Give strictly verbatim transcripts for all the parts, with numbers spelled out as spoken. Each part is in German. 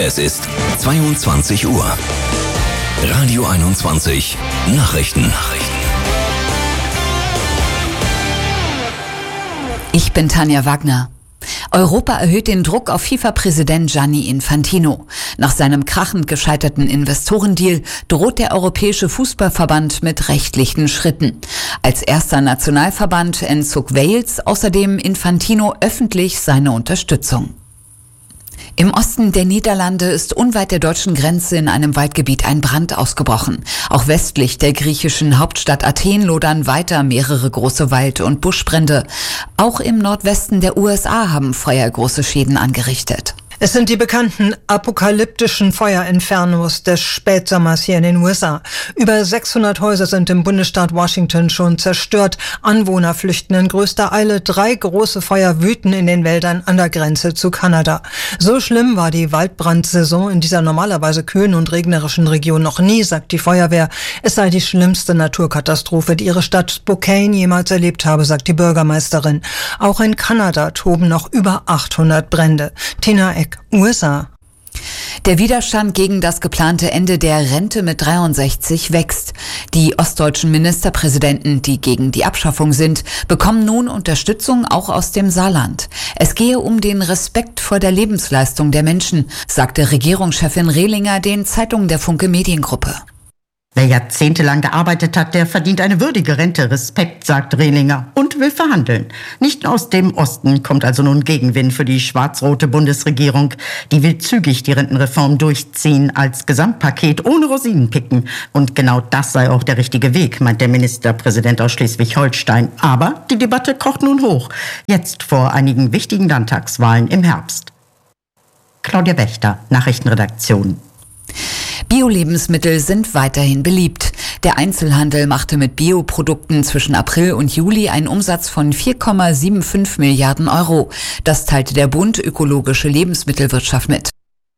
Es ist zweiundzwanzig Uhr. Radio einundzwanzig Nachrichten. Ich bin Tanja Wagner. Europa erhöht den Druck auf FIFA-Präsident Gianni Infantino. Nach seinem krachend gescheiterten Investorendeal droht der Europäische Fußballverband mit rechtlichen Schritten. Als erster Nationalverband entzog Wales außerdem Infantino öffentlich seine Unterstützung. Im Osten der Niederlande ist unweit der deutschen Grenze in einem Waldgebiet ein Brand ausgebrochen. Auch westlich der griechischen Hauptstadt Athen lodern weiter mehrere große Wald- und Buschbrände. Auch im Nordwesten der U S A haben Feuer große Schäden angerichtet. Es sind die bekannten apokalyptischen Feuerinfernos des Spätsommers hier in den U S A. Über sechshundert Häuser sind im Bundesstaat Washington schon zerstört. Anwohner flüchten in größter Eile. Drei große Feuer wüten in den Wäldern an der Grenze zu Kanada. So schlimm war die Waldbrandsaison in dieser normalerweise kühlen und regnerischen Region noch nie, sagt die Feuerwehr. Es sei die schlimmste Naturkatastrophe, die ihre Stadt Spokane jemals erlebt habe, sagt die Bürgermeisterin. Auch in Kanada toben noch über achthundert Brände. Tina Eck, U S A. Der Widerstand gegen das geplante Ende der Rente mit dreiundsechzig wächst. Die ostdeutschen Ministerpräsidenten, die gegen die Abschaffung sind, bekommen nun Unterstützung auch aus dem Saarland. Es gehe um den Respekt vor der Lebensleistung der Menschen, sagte Regierungschefin Rehlinger den Zeitungen der Funke Mediengruppe. Wer jahrzehntelang gearbeitet hat, der verdient eine würdige Rente. Respekt, sagt Rehlinger und will verhandeln. Nicht aus dem Osten kommt also nun Gegenwind für die schwarz-rote Bundesregierung. Die will zügig die Rentenreform durchziehen als Gesamtpaket ohne Rosinenpicken. Und genau das sei auch der richtige Weg, meint der Ministerpräsident aus Schleswig-Holstein. Aber die Debatte kocht nun hoch. Jetzt vor einigen wichtigen Landtagswahlen im Herbst. Claudia Wächter, Nachrichtenredaktion. Bio-Lebensmittel sind weiterhin beliebt. Der Einzelhandel machte mit Bioprodukten zwischen April und Juli einen Umsatz von vier Komma fünfundsiebzig Milliarden Euro. Das teilte der Bund Ökologische Lebensmittelwirtschaft mit.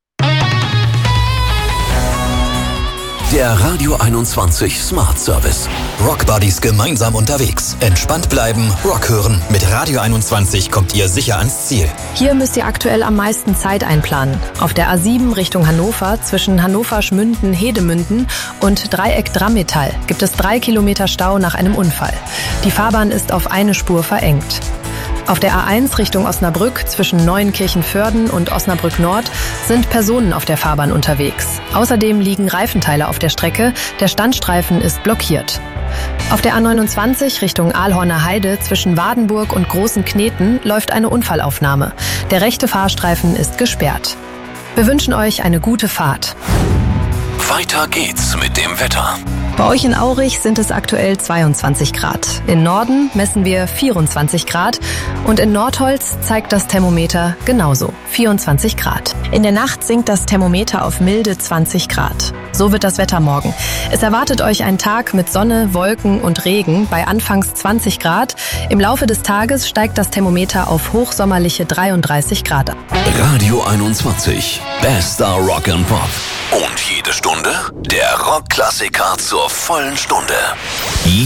Der Radio einundzwanzig Smart Service. Rock Buddies gemeinsam unterwegs. Entspannt bleiben, Rock hören. Mit Radio einundzwanzig kommt ihr sicher ans Ziel. Hier müsst ihr aktuell am meisten Zeit einplanen. Auf der A sieben Richtung Hannover zwischen Hannover-Schmünden-Hedemünden und Dreieck-Drammetall gibt es drei Kilometer Stau nach einem Unfall. Die Fahrbahn ist auf eine Spur verengt. Auf der A eins Richtung Osnabrück zwischen Neuenkirchen-Vörden und Osnabrück Nord sind Personen auf der Fahrbahn unterwegs. Außerdem liegen Reifenteile auf der Strecke, der Standstreifen ist blockiert. Auf der A neunundzwanzig Richtung Aalhorner Heide zwischen Wadenburg und Großen Kneten läuft eine Unfallaufnahme. Der rechte Fahrstreifen ist gesperrt. Wir wünschen euch eine gute Fahrt. Weiter geht's mit dem Wetter. Bei euch in Aurich sind es aktuell zweiundzwanzig Grad. In Norden messen wir vierundzwanzig Grad und in Nordholz zeigt das Thermometer genauso vierundzwanzig Grad. In der Nacht sinkt das Thermometer auf milde zwanzig Grad. So wird das Wetter morgen. Es erwartet euch ein Tag mit Sonne, Wolken und Regen bei anfangs zwanzig Grad. Im Laufe des Tages steigt das Thermometer auf hochsommerliche dreiunddreißig Grad. Radio einundzwanzig. Bester Rock and Pop. Und jede Stunde der Rockklassiker zur vollen Stunde.